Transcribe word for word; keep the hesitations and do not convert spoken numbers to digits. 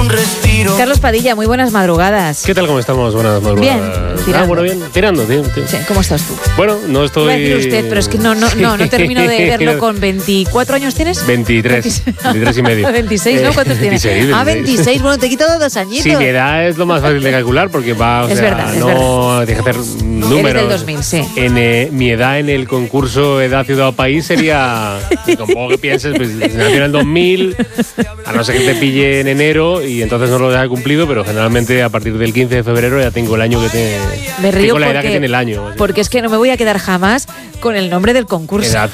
un respiro. Carlos Padilla, muy buenas madrugadas. ¿Qué tal? ¿Cómo estamos? Buenas madrugadas. Bien, tirando. Ah, bueno, bien, tirando, tío. tío. Sí, ¿cómo estás tú? Bueno, no estoy... Iba a decir usted, pero es que no, no, no, no termino de verlo con veinticuatro años, ¿tienes? veintitrés, veintitrés y medio. veintiséis, ¿no? ¿Cuántos tienes? veintiséis, Ah, veintiséis. veintiséis, bueno, te quito dos añitos. Sí, mi edad es lo más fácil de calcular porque va, o Es sea, verdad, es no tienes que hacer números. Eres del dos mil, sí. En eh, mi edad en el concurso Edad, Ciudad o País sería, tampoco que pienses, pues nació en el dos mil, a no ser que te pille en enero y entonces no lo haya cumplido, pero generalmente a partir del quince de febrero ya tengo el año que te... Me río tengo la edad porque, que tiene el año. porque es que no me voy a quedar jamás con el nombre del concurso. Edad,